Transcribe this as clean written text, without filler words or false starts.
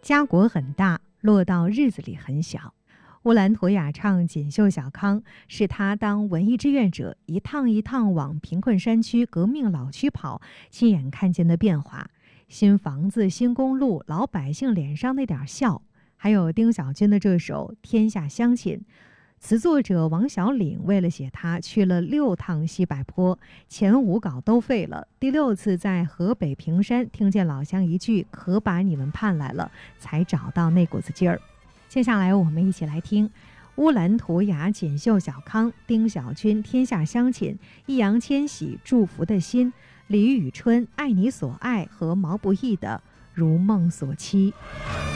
家国很大，落到日子里很小。乌兰图雅唱锦绣小康，是他当文艺志愿者一趟一趟往贫困山区、革命老区跑，亲眼看见的变化。新房子、新公路，老百姓脸上那点笑，还有丁小军的这首《天下乡亲》。词作者王小岭为了写他，去了6趟西柏坡，前5稿都废了。第6次在河北平山听见老乡一句"可把你们盼来了"，才找到那股子劲儿。接下来我们一起来听乌兰图雅锦绣小康、丁小军天下乡亲、易烊千玺祝福的心、李宇春爱你所爱和毛不易的如梦所期。